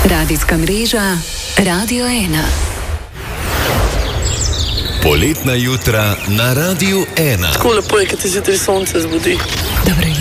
Radijska mreža Radio 1. Poletna jutra na Radiu 1. Tako lepo je, kad te zjutraj sonce zbudi. Dobro